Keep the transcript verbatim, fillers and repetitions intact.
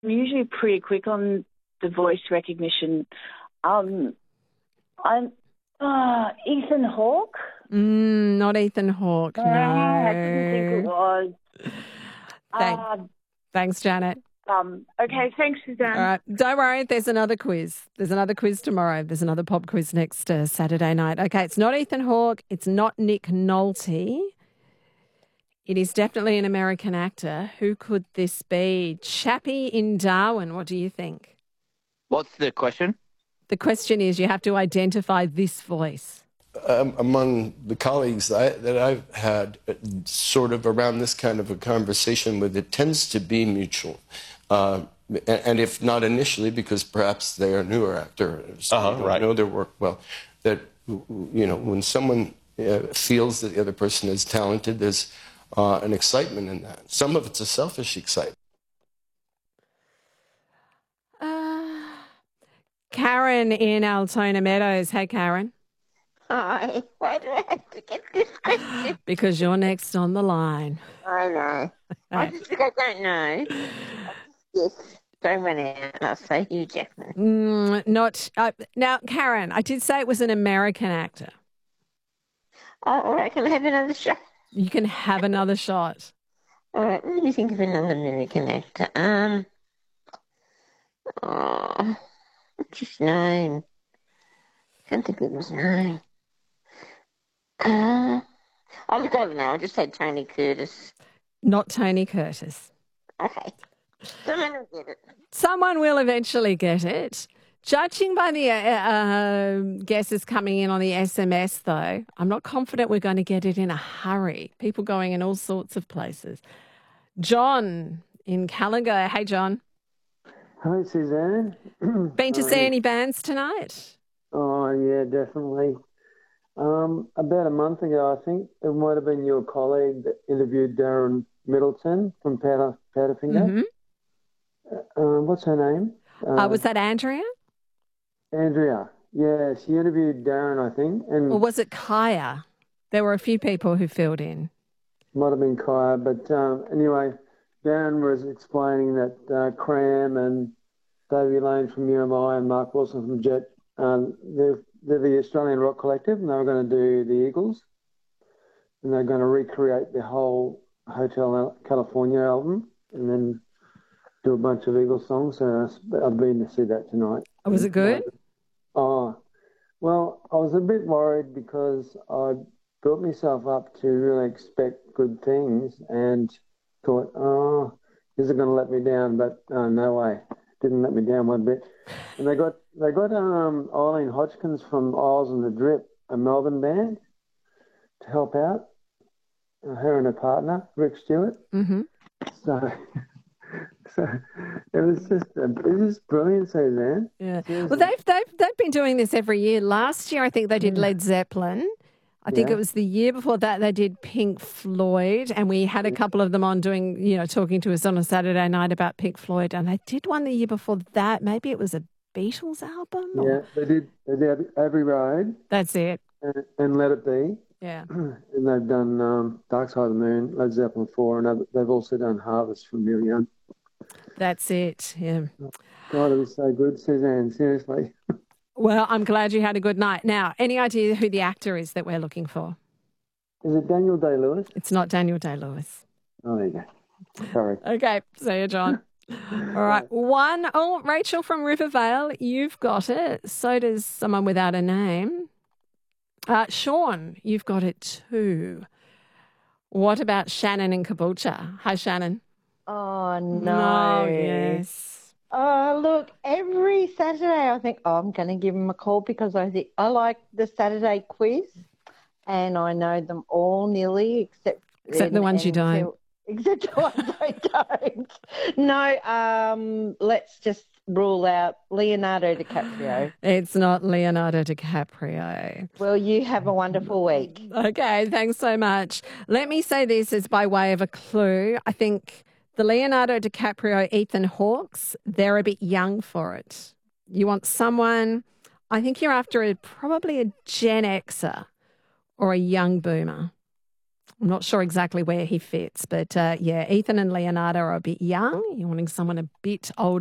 usually pretty quick on the voice recognition. Um, I'm uh, Ethan Hawke. Mm, not Ethan Hawke, no. I didn't think it was. Thank, Uh, thanks, Janet. um, okay, thanks, Suzanne. All right, don't worry. There's another quiz. There's another quiz tomorrow. There's another pop quiz next uh, Saturday night. Okay, it's not Ethan Hawke. It's not Nick Nolte. It is definitely an American actor. Who could this be? Chappie in Darwin, what do you think? What's the question? The question is you have to identify this voice. Um, among the colleagues I, that I've had uh, sort of around this kind of a conversation with, it tends to be mutual. Uh, and, and if not initially, because perhaps they are newer actors, uh-huh, don't right. know their work well, that, you know, when someone uh, feels that the other person is talented, there's uh, an excitement in that. Some of it's a selfish excitement. Uh, Karen in Altona Meadows. Hey, Karen. Hi. Why do I have to get this question? Because you're next on the line. I know. I just think I don't know. Yes. Don't run out. I'll say Hugh Jackman. Mm, not uh, now, Karen. I did say it was an American actor. Oh, all right. Can I have another shot? You can have another shot. All right. Let me think of another American actor. Um. Oh, what's his name? Can't think of his name. Uh, I've got to know. I'll just say Tony Curtis. Not Tony Curtis. Okay. Someone will get it. Someone will eventually get it. Judging by the uh, uh, guesses coming in on the S M S, though, I'm not confident we're going to get it in a hurry. People going in all sorts of places. John in Callagher. Hey, John. Hi, Suzanne. Been to see any bands tonight? Oh, yeah, definitely. Um, about a month ago, I think, it might have been your colleague that interviewed Darren Middleton from Powder, Powderfinger. Mm-hmm. Uh, um, what's her name? Uh, uh, was that Andrea? Andrea. Yeah, she interviewed Darren, I think. And or was it Kaya? There were a few people who filled in. Might have been Kaya, but um, anyway, Darren was explaining that uh, Cram and Davey Lane from U M I and Mark Wilson from Jet, um, they're, they're the Australian rock collective, and they were going to do the Eagles, and they're going to recreate the whole Hotel California album, and then do a bunch of Eagles songs. So I've been to see that tonight. Oh, was it good? Oh, well, I was a bit worried because I built myself up to really expect good things and thought, oh, is it going to let me down? But uh, no way, didn't let me down one bit. And they got they got um, Eileen Hodgkins from Isles and the Drip, a Melbourne band, to help out. Uh, her and her partner, Rick Stewart. Mm-hmm. So, so it was just a, it was just brilliant, Suzanne. Yeah. Well, they've they've they've been doing this every year. Last year, I think they did Yeah. Led Zeppelin. I think Yeah. it was the year before that they did Pink Floyd, and we had a couple of them on doing, you know, talking to us on a Saturday night about Pink Floyd, and they did one the year before that. Maybe it was a Beatles album. Yeah, Or... they did. They did Abbey Road. That's it. And, and Let It Be. Yeah. And they've done um, Dark Side of the Moon, Led Zeppelin four, and they've, they've also done Harvest from Neil Young. That's it. Yeah. God, it was so good, Suzanne. Seriously. Well, I'm glad you had a good night. Now, any idea who the actor is that we're looking for? Is it Daniel Day-Lewis? It's not Daniel Day-Lewis. Oh, there you go. Sorry. Okay, see you, John. All right, one. Oh, Rachel from Rivervale, you've got it. So does someone without a name. Uh, Sean, you've got it too. What about Shannon in Caboolture? Hi, Shannon. Oh, no. Oh, yes. Oh, look, every Saturday I think, oh, I'm going to give him a call because I think I like the Saturday quiz and I know them all nearly except... Except the ones you don't. Except the ones I don't. No, um, let's just rule out Leonardo DiCaprio. It's not Leonardo DiCaprio. Well, you have a wonderful week. Okay, thanks so much. Let me say this as by way of a clue. I think the Leonardo DiCaprio, Ethan Hawkes, they're a bit young for it. You want someone, I think you're after a, probably a Gen Xer or a young boomer. I'm not sure exactly where he fits, but uh, yeah, Ethan and Leonardo are a bit young. You're wanting someone a bit older